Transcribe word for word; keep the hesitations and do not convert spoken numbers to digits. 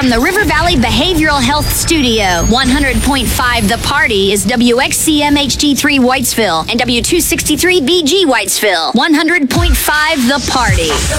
from the River Valley Behavioral Health Studio. one hundred point five The Party is W X C M H D three Whitesville and W two sixty-three B G Whitesville. one hundred point five The Party.